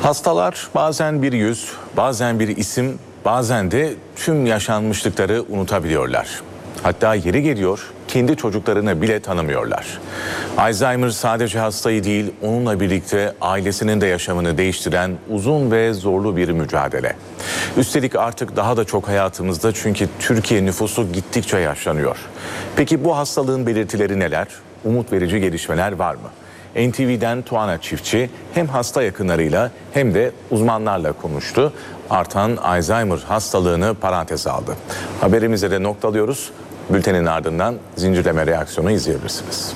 Hastalar bazen bir yüz, bazen bir isim, bazen de tüm yaşanmışlıkları unutabiliyorlar. Hatta yeri geliyor kendi çocuklarını bile tanımıyorlar. Alzheimer sadece hastayı değil, onunla birlikte ailesinin de yaşamını değiştiren uzun ve zorlu bir mücadele. Üstelik artık daha da çok hayatımızda, çünkü Türkiye nüfusu gittikçe yaşlanıyor. Peki bu hastalığın belirtileri neler? Umut verici gelişmeler var mı? NTV'den Tuana Çiftçi hem hasta yakınlarıyla hem de uzmanlarla konuştu. Artan Alzheimer hastalığını paranteze aldı. Haberimize de noktalıyoruz. Bültenin ardından zincirleme reaksiyonu izleyebilirsiniz.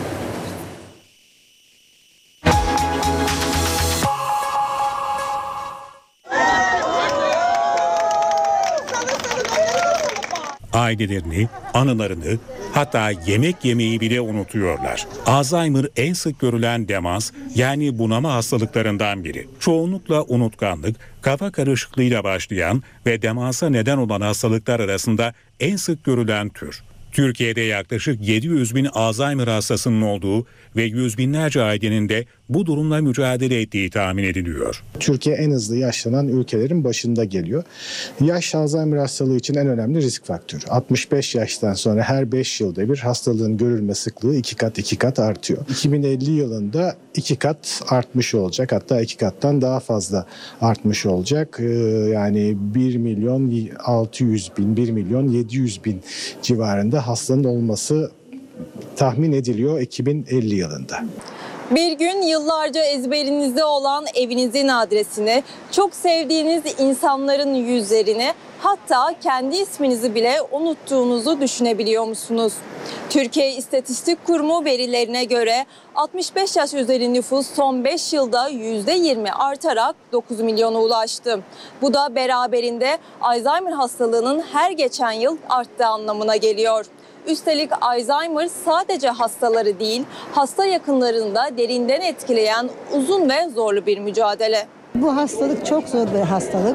Ailelerini, anılarını, hatta yemek yemeyi bile unutuyorlar. Alzheimer en sık görülen demans, yani bunama hastalıklarından biri. Çoğunlukla unutkanlık, kafa karışıklığıyla başlayan ve demansa neden olan hastalıklar arasında en sık görülen tür. Türkiye'de yaklaşık 700 bin Alzheimer hastasının olduğu ve yüz binlerce ailenin de bu durumla mücadele ettiği tahmin ediliyor. Türkiye en hızlı yaşlanan ülkelerin başında geliyor. Yaş Alzheimer hastalığı için en önemli risk faktörü. 65 yaştan sonra her 5 yılda bir hastalığın görülme sıklığı 2 kat artıyor. 2050 yılında 2 kat artmış olacak. Hatta 2 kattan daha fazla artmış olacak. Yani 1 milyon 600 bin, 1 milyon 700 bin civarında hastanın olması tahmin ediliyor 2050 yılında. Bir gün yıllarca ezberinizde olan evinizin adresini, çok sevdiğiniz insanların yüzlerini, hatta kendi isminizi bile unuttuğunuzu düşünebiliyor musunuz? Türkiye İstatistik Kurumu verilerine göre 65 yaş üzeri nüfus son 5 yılda %20 artarak 9 milyona ulaştı. Bu da beraberinde Alzheimer hastalığının her geçen yıl arttığı anlamına geliyor. Üstelik Alzheimer sadece hastaları değil, hasta yakınlarını da derinden etkileyen uzun ve zorlu bir mücadele. Bu hastalık çok zor bir hastalık.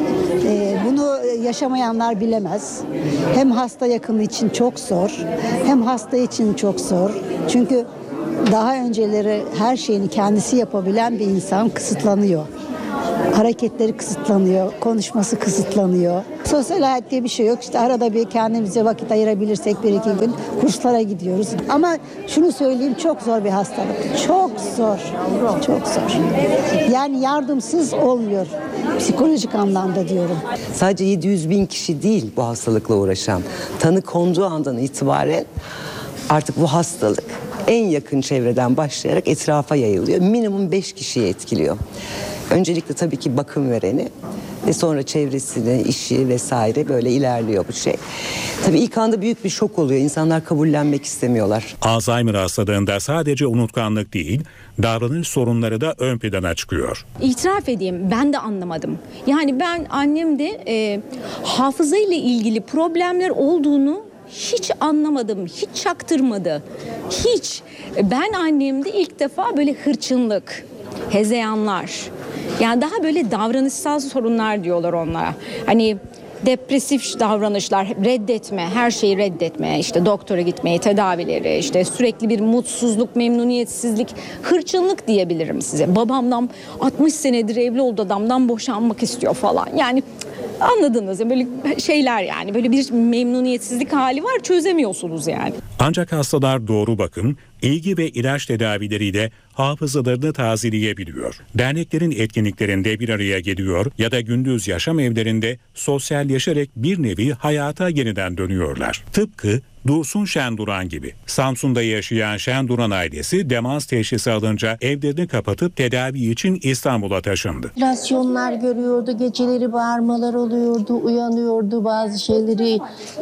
Bunu yaşamayanlar bilemez. Hem hasta yakını için çok zor, hem hasta için çok zor. Çünkü daha önceleri her şeyini kendisi yapabilen bir insan kısıtlanıyor. Hareketleri kısıtlanıyor, konuşması kısıtlanıyor. Sosyal hayat diye bir şey yok. İşte arada bir kendimize vakit ayırabilirsek 1-2 gün kurslara gidiyoruz. Ama şunu söyleyeyim, çok zor bir hastalık. Çok zor, çok zor. Yani yardımsız olmuyor. Psikolojik anlamda diyorum. Sadece 700 bin kişi değil bu hastalıkla uğraşan. Tanı konduğu andan itibaren artık bu hastalık en yakın çevreden başlayarak etrafa yayılıyor. Minimum 5 kişiyi etkiliyor. Öncelikle tabii ki bakım vereni ve sonra çevresini, işi vesaire böyle ilerliyor bu şey. Tabii ilk anda büyük bir şok oluyor. İnsanlar kabullenmek istemiyorlar. Alzheimer hastalığında sadece unutkanlık değil, davranış sorunları da ön plana çıkıyor. İtiraf edeyim, ben de anlamadım. Yani ben annemde hafızayla ilgili problemler olduğunu hiç anlamadım, hiç çaktırmadı. Hiç. Ben annemde ilk defa böyle hırçınlık, hezeyanlar, yani daha böyle davranışsal sorunlar diyorlar onlara. Hani depresif davranışlar, reddetme, her şeyi reddetme, işte doktora gitmeyi, tedavileri, işte sürekli bir mutsuzluk, memnuniyetsizlik, hırçınlık diyebilirim size. Babamdan 60 senedir evli olduğu adamdan boşanmak istiyor falan. Yani anladınız ya, böyle şeyler, yani böyle bir memnuniyetsizlik hali var, çözemiyorsunuz yani. Ancak hastalar doğru bakım, ilgi ve ilaç tedavileriyle hafızalarını tazeleyebiliyor. Derneklerin etkinliklerinde bir araya geliyor ya da gündüz yaşam evlerinde sosyalleşerek bir nevi hayata yeniden dönüyorlar. Tıpkı Dursun Şenduran gibi. Samsun'da yaşayan Şenduran ailesi demans teşhisi alınca evlerini kapatıp tedavi için İstanbul'a taşındı. Rasyonlar görüyordu, geceleri bağırmalar oluyordu, uyanıyordu, bazı şeyleri,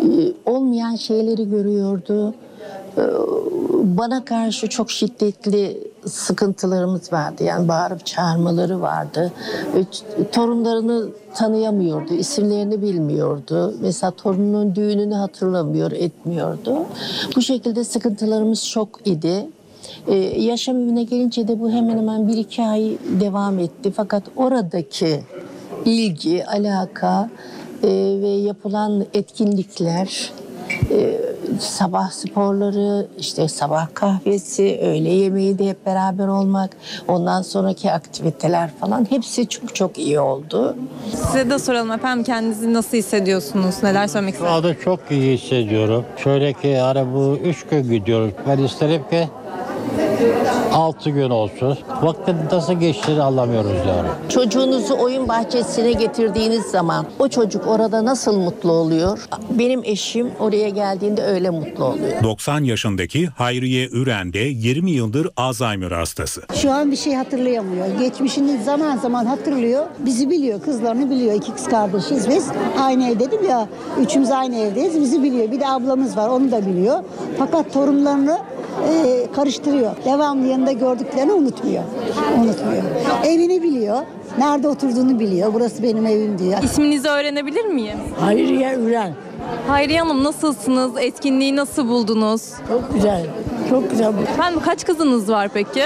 olmayan şeyleri görüyordu. Bana karşı çok şiddetli sıkıntılarımız vardı. Yani bağırıp çağırmaları vardı. Torunlarını tanıyamıyordu, isimlerini bilmiyordu. Mesela torununun düğününü hatırlamıyor, etmiyordu. Bu şekilde sıkıntılarımız çok idi. Yaşam evine gelince de bu hemen hemen 1-2 ay devam etti. Fakat oradaki ilgi, alaka ve yapılan etkinlikler sabah sporları, işte sabah kahvesi, öğle yemeği de hep beraber olmak, ondan sonraki aktiviteler falan hepsi çok çok iyi oldu. Size de soralım efendim, kendinizi nasıl hissediyorsunuz? Neler söylemek Şu istersiniz? anda çok iyi hissediyorum. Şöyle ki bu 3 gün gidiyoruz. Ben isterim ki 6 gün olsun. Vaktin nasıl geçtiğini anlamıyoruz yani. Çocuğunuzu oyun bahçesine getirdiğiniz zaman o çocuk orada nasıl mutlu oluyor? Benim eşim oraya geldiğinde öyle mutlu oluyor. 90 yaşındaki Hayriye Üren de 20 yıldır Alzheimer hastası. Şu an bir şey hatırlayamıyor. Geçmişini zaman zaman hatırlıyor. Bizi biliyor, kızlarını biliyor. 2 kız kardeşiz biz. Aynı ev dedim ya, üçümüz aynı evdeyiz. Bizi biliyor. Bir de ablamız var, onu da biliyor. Fakat torunlarını karıştırıyor. Devamlı yanında gördüklerini unutmuyor. Evini biliyor. Nerede oturduğunu biliyor. Burası benim evim diyor. İsminizi öğrenebilir miyim? Hayriye Üren. Hayriye Hanım, nasılsınız? Etkinliği nasıl buldunuz? Çok güzel. Çok güzel. Efendim, kaç kızınız var peki?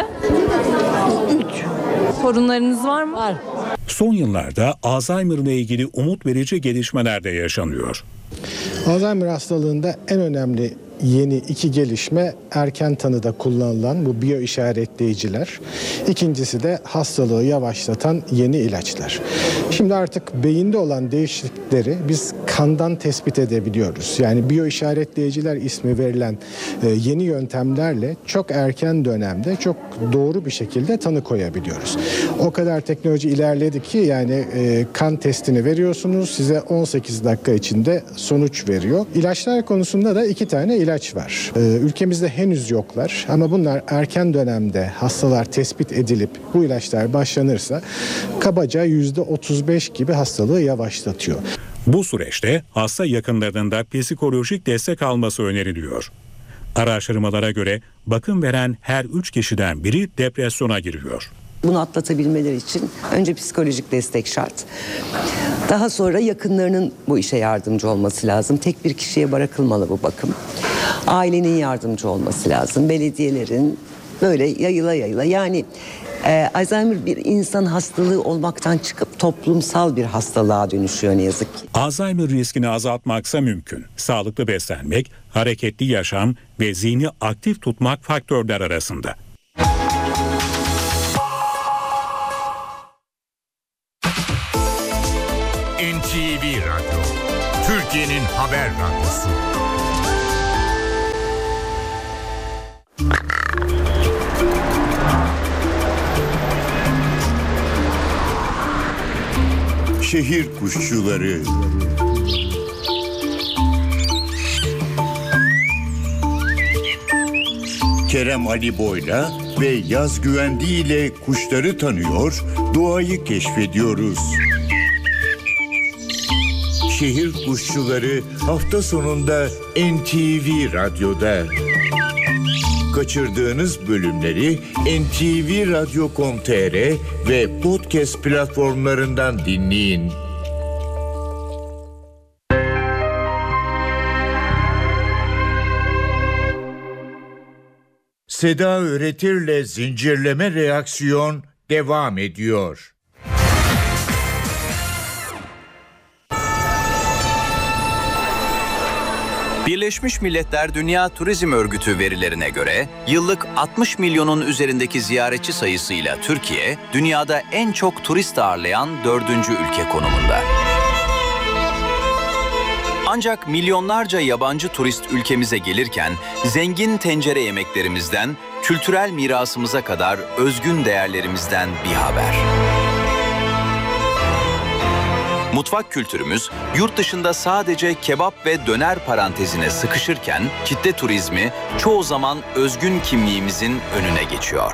3. Torunlarınız var mı? Var. Son yıllarda Alzheimer ile ilgili umut verici gelişmeler de yaşanıyor. Alzheimer hastalığında en önemli yeni 2 gelişme erken tanıda kullanılan bu biyo işaretleyiciler. İkincisi de hastalığı yavaşlatan yeni ilaçlar. Şimdi artık beyinde olan değişiklikleri biz kandan tespit edebiliyoruz. Yani biyo işaretleyiciler ismi verilen yeni yöntemlerle çok erken dönemde çok doğru bir şekilde tanı koyabiliyoruz. O kadar teknoloji ilerledi ki yani kan testini veriyorsunuz, size 18 dakika içinde sonuç veriyor. İlaçlar konusunda da 2 tane ilaç var. Ülkemizde henüz yoklar ama bunlar erken dönemde hastalar tespit edilip bu ilaçlar başlanırsa kabaca %35 gibi hastalığı yavaşlatıyor. Bu süreçte hasta yakınlarının da psikolojik destek alması öneriliyor. Araştırmalara göre bakım veren her 3 kişiden biri depresyona giriyor. Bunu atlatabilmeleri için önce psikolojik destek şart. Daha sonra yakınlarının bu işe yardımcı olması lazım. Tek bir kişiye bırakılmalı bu bakım. Ailenin yardımcı olması lazım. Belediyelerin böyle yayıla yani Alzheimer bir insan hastalığı olmaktan çıkıp toplumsal bir hastalığa dönüşüyor ne yazık ki. Alzheimer riskini azaltmaksa mümkün. Sağlıklı beslenmek, hareketli yaşam ve zihni aktif tutmak faktörler arasında. NTV Radyo, Türkiye'nin haber radyosu. Şehir kuşçuları. Kerem Ali Boy'la ve Yaz Güvendi ile kuşları tanıyor, doğayı keşfediyoruz. Şehir kuşçuları hafta sonunda NTV Radyo'da. Kaçırdığınız bölümleri ntvradio.com.tr ve podcast platformlarından dinleyin. Seda Öğretir'le zincirleme reaksiyon devam ediyor. Birleşmiş Milletler Dünya Turizm Örgütü verilerine göre yıllık 60 milyonun üzerindeki ziyaretçi sayısıyla Türkiye, dünyada en çok turist ağırlayan 4. ülke konumunda. Ancak milyonlarca yabancı turist ülkemize gelirken zengin tencere yemeklerimizden, kültürel mirasımıza kadar özgün değerlerimizden bir haber. Mutfak kültürümüz yurt dışında sadece kebap ve döner parantezine sıkışırken kitle turizmi çoğu zaman özgün kimliğimizin önüne geçiyor.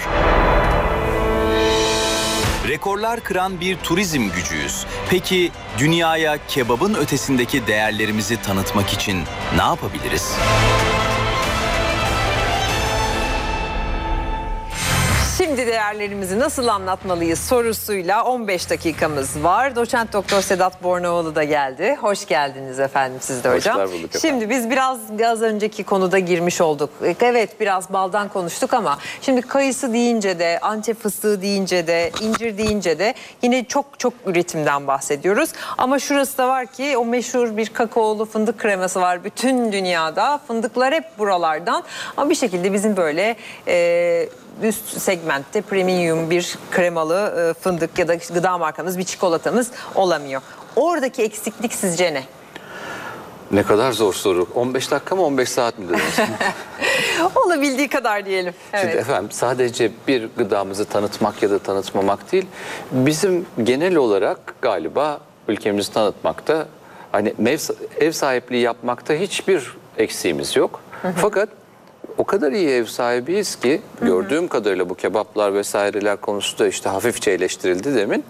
Rekorlar kıran bir turizm gücüyüz. Peki dünyaya kebabın ötesindeki değerlerimizi tanıtmak için ne yapabiliriz? Şimdi değerlerimizi nasıl anlatmalıyız sorusuyla 15 dakikamız var. Doçent Doktor Sedat Bornoğlu da geldi. Hoş geldiniz efendim siz de hocam. Hoş bulduk efendim. Şimdi biz biraz az önceki konuda girmiş olduk. Evet biraz baldan konuştuk ama şimdi kayısı deyince de, Antep fıstığı deyince de, incir deyince de yine çok üretimden bahsediyoruz. Ama şurası da var ki o meşhur bir kakaolu fındık kreması var bütün dünyada. Fındıklar hep buralardan ama bir şekilde bizim böyle üst segmentte premium bir kremalı fındık ya da gıda markamız, bir çikolatamız olamıyor. Oradaki eksiklik sizce ne? Ne kadar zor soru. 15 dakika mı 15 saat mi dediniz? Olabildiği kadar diyelim. Evet. Şimdi efendim sadece bir gıdamızı tanıtmak ya da tanıtmamak değil. Bizim genel olarak galiba ülkemizi tanıtmakta, hani ev sahipliği yapmakta hiçbir eksiğimiz yok. Fakat o kadar iyi ev sahibiyiz ki gördüğüm kadarıyla bu kebaplar vesaireler konusu da işte hafifçe eleştirildi demin.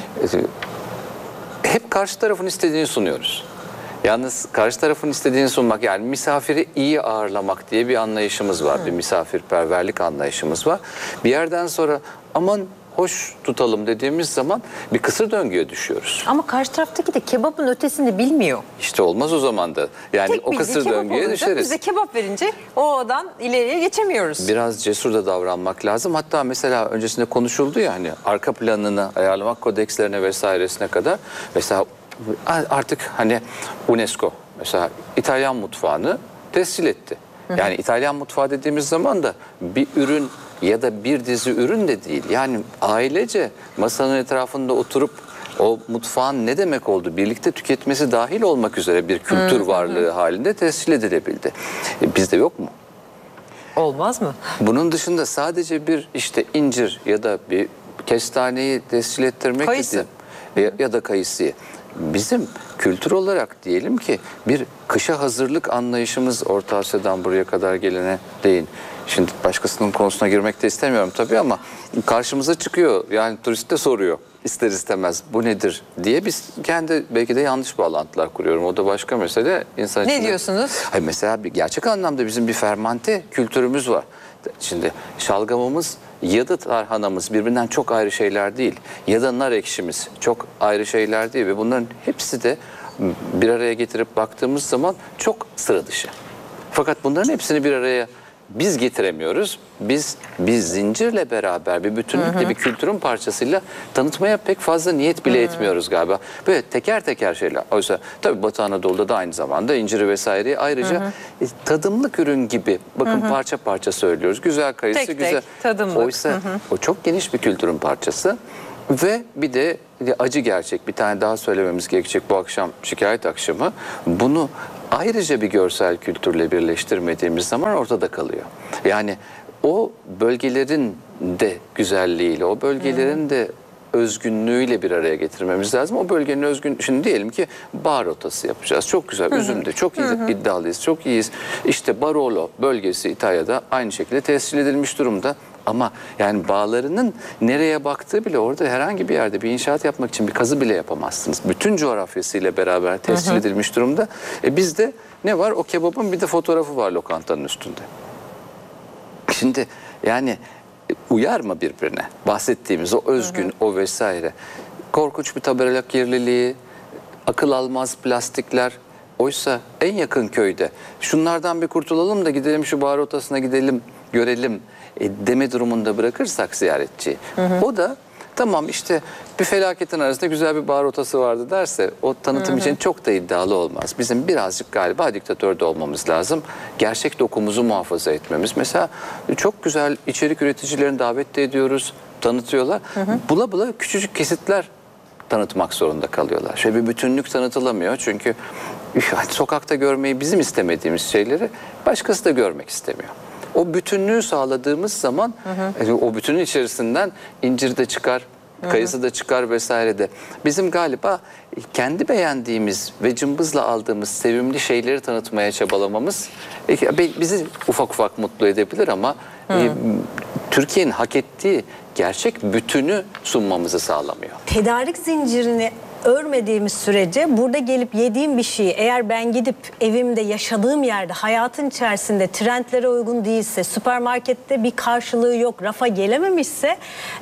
Hep karşı tarafın istediğini sunuyoruz. Yalnız karşı tarafın istediğini sunmak, yani misafiri iyi ağırlamak diye bir anlayışımız var. Bir misafirperverlik anlayışımız var. Bir yerden sonra aman hoş tutalım dediğimiz zaman bir kısır döngüye düşüyoruz. Ama karşı taraftaki de kebabın ötesini bilmiyor. İşte olmaz o zaman da. Yani Tek o kısır döngüye düşeriz. Bize kebap verince odan ileriye geçemiyoruz. Biraz cesur da davranmak lazım. Hatta mesela öncesinde konuşuldu ya, hani arka planını ayarlamak kodekslerine vesairesine kadar. Mesela artık hani UNESCO mesela İtalyan mutfağını tescil etti. Yani İtalyan mutfağı dediğimiz zaman da bir ürün ya da bir dizi ürün de değil. Yani ailece masanın etrafında oturup o mutfağın ne demek olduğu, birlikte tüketmesi dahil olmak üzere bir kültür varlığı halinde tescil edilebildi. Bizde yok mu? Olmaz mı? Bunun dışında sadece bir işte incir ya da bir kestaneyi tescil ettirmek Kayısı. ya da kayısıyı. Bizim kültür olarak diyelim ki bir kışa hazırlık anlayışımız Orta Asya'dan buraya kadar gelene değin. Şimdi başkasının konusuna girmek de istemiyorum tabii ama karşımıza çıkıyor. Yani turist de soruyor ister istemez bu nedir diye, biz kendi belki de yanlış bağlantılar kuruyorum. O da başka mesele. İnsan Ne içinde... diyorsunuz? Hayır, mesela bir gerçek anlamda bizim bir fermante kültürümüz var. Şimdi şalgamımız ya da tarhanamız birbirinden çok ayrı şeyler değil. Ya da nar ekşimiz çok ayrı şeyler değil. Ve bunların hepsi de bir araya getirip baktığımız zaman çok sıra dışı. Fakat bunların hepsini bir araya biz getiremiyoruz. Biz zincirle beraber bir bütünlükle bir kültürün parçasıyla tanıtmaya pek fazla niyet bile etmiyoruz galiba. Böyle teker teker şeyler. Oysa tabii Batı Anadolu'da da aynı zamanda inciri vesaireyi ayrıca tadımlık ürün gibi bakın parça parça söylüyoruz. Güzel kayısı, tek güzel. tadımlık. Oysa o çok geniş bir kültürün parçası. Ve bir de acı gerçek, bir tane daha söylememiz gerekecek bu akşam şikayet akşamı. Bunu ayrıca bir görsel kültürle birleştirmediğimiz zaman ortada kalıyor. Yani o bölgelerin de güzelliğiyle, o bölgelerin de özgünlüğüyle bir araya getirmemiz lazım. O bölgenin özgün, şimdi diyelim ki bar rotası yapacağız. çok güzel, üzümde çok iddialıyız, çok iyiyiz. İşte Barolo bölgesi İtalya'da aynı şekilde tescil edilmiş durumda. Ama yani bağlarının nereye baktığı bile, orada herhangi bir yerde bir inşaat yapmak için bir kazı bile yapamazsınız. Bütün coğrafyasıyla beraber tescil edilmiş durumda. Bizde ne var? O kebabın bir de fotoğrafı var lokantanın üstünde. Şimdi yani uyar mı birbirine? Bahsettiğimiz o özgün, o vesaire. Korkunç bir tabela kirliliği, akıl almaz plastikler. Oysa en yakın köyde şunlardan bir kurtulalım da gidelim şu bar rotasına gidelim, görelim deme durumunda bırakırsak ziyaretçiyi. O da tamam işte bir felaketin arasında güzel bir bar rotası vardı derse o tanıtım için çok da iddialı olmaz. Bizim birazcık galiba diktatör de olmamız lazım. Gerçek dokumuzu muhafaza etmemiz. Mesela çok güzel içerik üreticilerini davet de ediyoruz, tanıtıyorlar. Bula bula küçücük kesitler tanıtmak zorunda kalıyorlar. Şöyle bir bütünlük tanıtılamıyor çünkü sokakta görmeyi bizim istemediğimiz şeyleri başkası da görmek istemiyor. O bütünlüğü sağladığımız zaman o bütünün içerisinden incir de çıkar, kayısı da çıkar vesaire de. Bizim galiba kendi beğendiğimiz ve cımbızla aldığımız sevimli şeyleri tanıtmaya çabalamamız bizi ufak ufak mutlu edebilir ama Türkiye'nin hak ettiği gerçek bütünü sunmamızı sağlamıyor. Tedarik zincirini örmediğimiz sürece burada gelip yediğim bir şeyi eğer ben gidip evimde yaşadığım yerde hayatın içerisinde trendlere uygun değilse, süpermarkette bir karşılığı yok, rafa gelememişse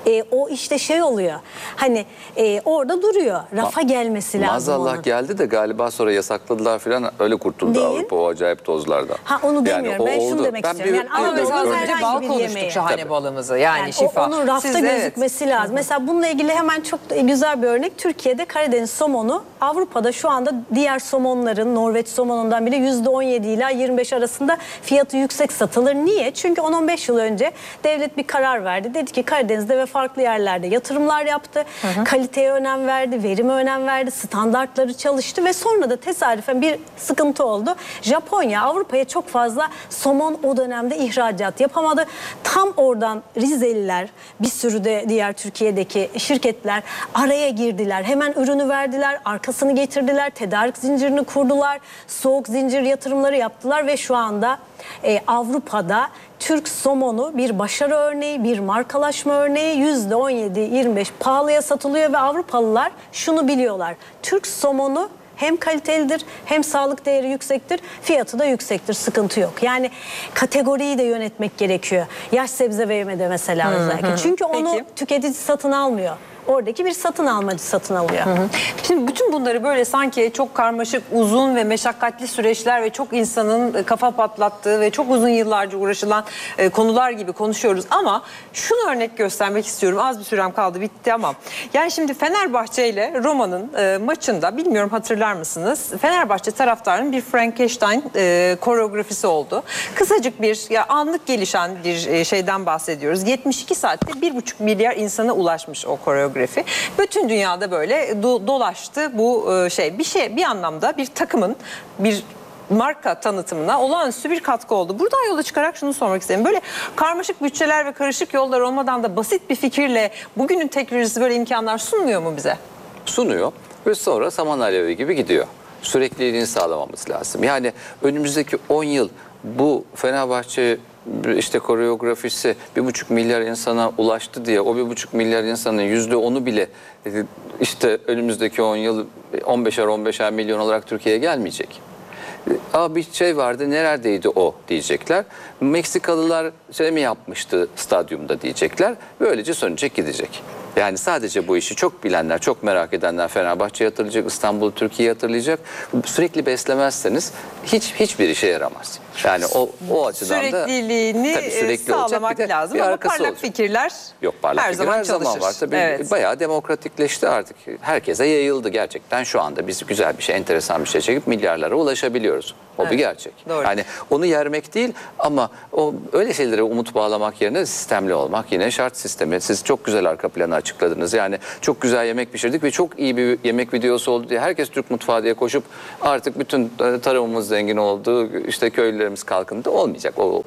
o işte şey oluyor. Hani orada duruyor. Rafa gelmesi lazım. Maazallah onun. geldi de galiba sonra yasakladılar falan, öyle kurtuldu Değil. Avrupa o acayip tozlardan. Onu demiyorum. Yani ben şunu oldu. demek istiyorum. Yani Ama mesela az herhangi önce bir bal yemeği. konuştuk, şahane Tabii. balımızı. Yani şifa. Onun rafta Siz de gözükmesi lazım. Mesela bununla ilgili hemen çok güzel bir örnek. Türkiye'de Karadeniz somonu Avrupa'da şu anda diğer somonların, Norveç somonundan bile %17 ila 25 arasında fiyatı yüksek satılır. Niye? Çünkü 10-15 yıl önce devlet bir karar verdi. Dedi ki Karadeniz'de ve farklı yerlerde yatırımlar yaptı. Kaliteye önem verdi, verime önem verdi, standartları çalıştı ve sonra da tesadüfen bir sıkıntı oldu. Japonya Avrupa'ya çok fazla somon o dönemde ihracat yapamadı. Tam oradan Rizeliler, bir sürü de diğer Türkiye'deki şirketler araya girdiler. Hemen ürünü verdiler, arkasını getirdiler, tedarik zincirini kurdular, soğuk zincir yatırımları yaptılar ve şu anda Avrupa'da Türk somonu bir başarı örneği, bir markalaşma örneği, %17-25 pahalıya satılıyor ve Avrupalılar şunu biliyorlar. Türk somonu hem kalitelidir, hem sağlık değeri yüksektir, fiyatı da yüksektir, sıkıntı yok. Yani kategoriyi de yönetmek gerekiyor. Yaş sebze ve yemede mesela özellikle. Çünkü onu tüketici satın almıyor. Oradaki bir satın almacı satın alıyor. Şimdi bütün bunları böyle sanki çok karmaşık, uzun ve meşakkatli süreçler ve çok insanın kafa patlattığı ve çok uzun yıllarca uğraşılan konular gibi konuşuyoruz. Ama şunu örnek göstermek istiyorum. Az bir sürem kaldı, bitti ama. Yani şimdi Fenerbahçe ile Roma'nın maçında, bilmiyorum hatırlar mısınız? Fenerbahçe taraftarının bir Frankenstein koreografisi oldu. Kısacık bir, anlık gelişen bir şeyden bahsediyoruz. 72 saatte 1,5 milyar insana ulaşmış o koreografi. Bütün dünyada böyle dolaştı bu bir anlamda bir takımın bir marka tanıtımına olağanüstü bir katkı oldu. Buradan yola çıkarak şunu sormak istedim. Böyle karmaşık bütçeler ve karışık yollar olmadan da basit bir fikirle bugünün teknolojisi böyle imkanlar sunmuyor mu bize? Sunuyor ve sonra saman alevi gibi gidiyor. Sürekliliğini sağlamamız lazım. Yani önümüzdeki 10 yıl bu Fenerbahçe koreografisi 1,5 milyar insana ulaştı diye o 1,5 milyar insanın %10'u bile önümüzdeki 10 yıl 15'er milyon olarak Türkiye'ye gelmeyecek. Ama bir şey vardı, neredeydi o diyecekler. Meksikalılar mi yapmıştı stadyumda diyecekler. Böylece sönecek, gidecek. Yani sadece bu işi çok bilenler, çok merak edenler Fenerbahçe'yi hatırlayacak, İstanbul, Türkiye'yi hatırlayacak. Sürekli beslemezseniz hiçbir işe yaramaz. Yani o açıdan sürekliliğini da sürekli sağlamak olacak. lazım ama parlak fikirler her zaman var. Tabii bayağı demokratikleşti artık. Herkese yayıldı gerçekten. Şu anda biz güzel bir şey, enteresan bir şey çekip milyarlara ulaşabiliyoruz. O bir gerçek. Doğru. Yani onu yermek değil ama öyle şeylere umut bağlamak yerine sistemli olmak yine şart sistemi. Siz çok güzel arka planı açıkladınız. Yani çok güzel yemek pişirdik ve çok iyi bir yemek videosu oldu diye herkes Türk mutfağı diye koşup artık bütün tarımımız zengin oldu, köylülerimiz kalkındı, olmayacak. O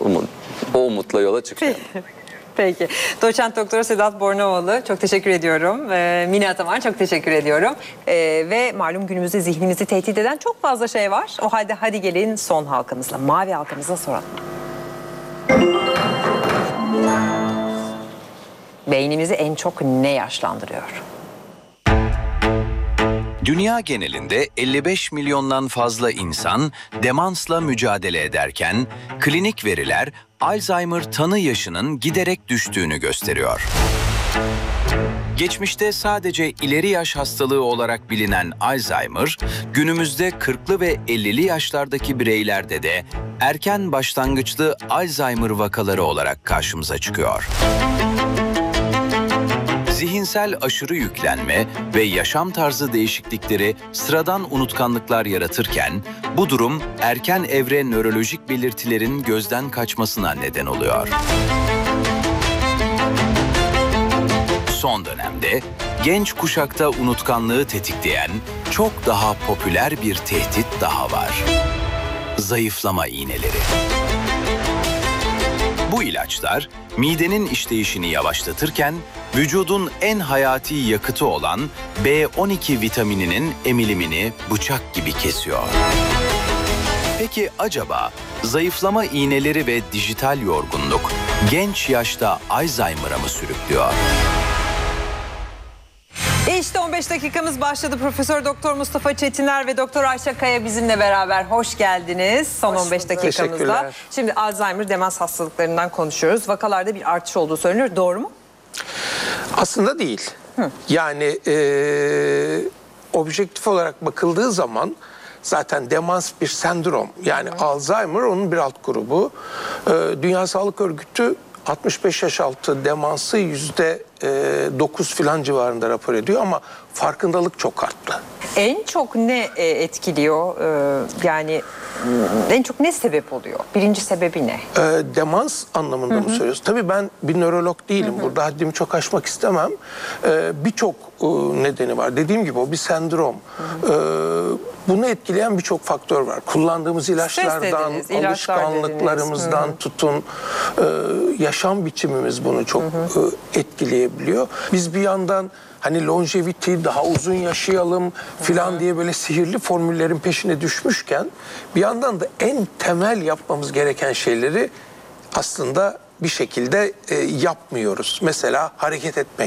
umutla yola çıkıyor. Peki. Doçent Doktor Sedat Bornovalı, çok teşekkür ediyorum. Mine Ataman, çok teşekkür ediyorum. Ve malum günümüzde zihnimizi tehdit eden çok fazla şey var. O halde hadi gelin son halkamızla, mavi halkamıza soralım. Beynimizi en çok ne yaşlandırıyor? Dünya genelinde 55 milyondan fazla insan demansla mücadele ederken klinik veriler Alzheimer tanı yaşının giderek düştüğünü gösteriyor. Geçmişte sadece ileri yaş hastalığı olarak bilinen Alzheimer, günümüzde 40'lı ve 50'li yaşlardaki bireylerde de erken başlangıçlı Alzheimer vakaları olarak karşımıza çıkıyor. Zihinsel aşırı yüklenme ve yaşam tarzı değişiklikleri sıradan unutkanlıklar yaratırken, bu durum erken evre nörolojik belirtilerin gözden kaçmasına neden oluyor. Son dönemde genç kuşakta unutkanlığı tetikleyen çok daha popüler bir tehdit daha var. Zayıflama iğneleri. Bu ilaçlar midenin işleyişini yavaşlatırken vücudun en hayati yakıtı olan B12 vitamininin emilimini bıçak gibi kesiyor. Peki acaba zayıflama iğneleri ve dijital yorgunluk genç yaşta Alzheimer'a mı sürüklüyor? Ve işte 15 dakikamız başladı. Profesör Doktor Mustafa Çetiner ve Doktor Ayşe Kaya bizimle beraber. Hoş geldiniz son 15 dakikamızda. Teşekkürler. Şimdi Alzheimer, demans hastalıklarından konuşuyoruz. Vakalarda bir artış olduğu söyleniyor. Doğru mu? Aslında değil. Yani objektif olarak bakıldığı zaman zaten demans bir sendrom. Yani Alzheimer onun bir alt grubu. Dünya Sağlık Örgütü 65 yaş altı demansı %9 filan civarında rapor ediyor ama farkındalık çok arttı. En çok ne etkiliyor? Yani en çok ne sebep oluyor? Birinci sebebi ne? Demans anlamında mı söylüyoruz? Tabii ben bir nörolog değilim. Burada haddimi çok aşmak istemem. Birçok nedeni var. Dediğim gibi o bir sendrom. Bunu etkileyen birçok faktör var. Kullandığımız ilaçlardan, alışkanlıklarımızdan tutun, yaşam biçimimiz bunu çok etkileyebiliyor. Biz bir yandan hani longevity, daha uzun yaşayalım filan diye böyle sihirli formüllerin peşine düşmüşken bir yandan da en temel yapmamız gereken şeyleri aslında bir şekilde yapmıyoruz. Mesela hareket etmek.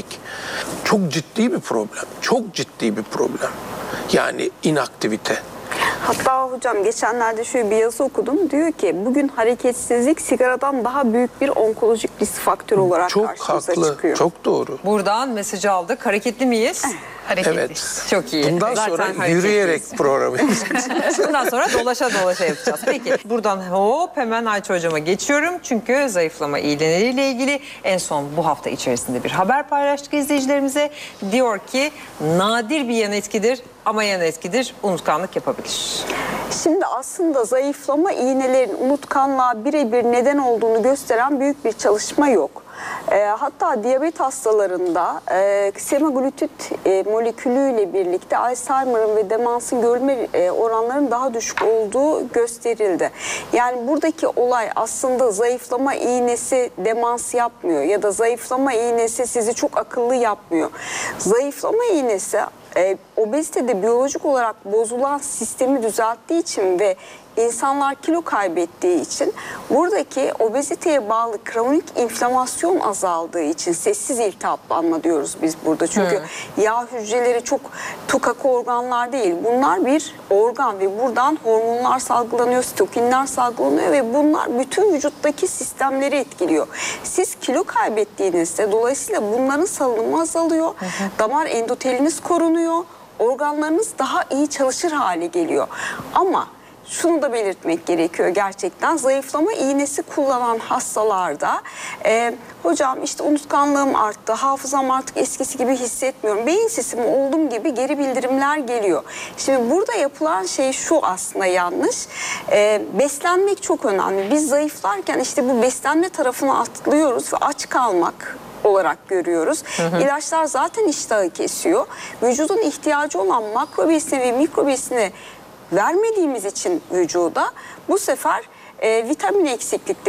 Çok ciddi bir problem. Çok ciddi bir problem. Yani inaktivite. Hatta hocam geçenlerde şöyle bir yazı okudum. Diyor ki bugün hareketsizlik sigaradan daha büyük bir onkolojik risk faktörü olarak karşımıza çıkıyor. Çok doğru. Buradan mesajı aldık. Hareketli miyiz? Evet. Çok iyi. Bundan Zaten sonra yürüyerek programı yapacağız. Bundan sonra dolaşa yapacağız. Peki buradan hop hemen Ayça Hocam'a geçiyorum. Çünkü zayıflama iğneleriyle ilgili en son bu hafta içerisinde bir haber paylaştık izleyicilerimize. Diyor ki nadir bir yan etkidir ama yan etkidir, unutkanlık yapabilir. Şimdi aslında zayıflama iğnelerinin unutkanlığa birebir neden olduğunu gösteren büyük bir çalışma yok. Hatta diyabet hastalarında semaglutid molekülüyle birlikte Alzheimer'ın ve demansın görülme oranlarının daha düşük olduğu gösterildi. Yani buradaki olay aslında zayıflama iğnesi demans yapmıyor ya da zayıflama iğnesi sizi çok akıllı yapmıyor. Zayıflama iğnesi obezitede biyolojik olarak bozulan sistemi düzelttiği için ve insanlar kilo kaybettiği için buradaki obeziteye bağlı kronik inflamasyon azaldığı için sessiz iltihaplanma diyoruz biz burada. Çünkü yağ hücreleri çok tukak organlar değil. Bunlar bir organ ve buradan hormonlar salgılanıyor, sitokinler salgılanıyor ve bunlar bütün vücuttaki sistemleri etkiliyor. Siz kilo kaybettiğinizde dolayısıyla bunların salınımı azalıyor. Damar endoteliniz korunuyor. Organlarınız daha iyi çalışır hale geliyor. Ama şunu da belirtmek gerekiyor gerçekten. Zayıflama iğnesi kullanan hastalarda hocam işte unutkanlığım arttı, hafızam artık eskisi gibi hissetmiyorum, beyin sisimi oldum gibi geri bildirimler geliyor. Şimdi burada yapılan şey şu aslında yanlış. Beslenmek çok önemli. Biz zayıflarken işte bu beslenme tarafına atlıyoruz ve aç kalmak olarak görüyoruz. İlaçlar zaten iştahı kesiyor. Vücudun ihtiyacı olan makro besini ve mikro besini vermediğimiz için vücuda bu sefer vitamin eksiklikleri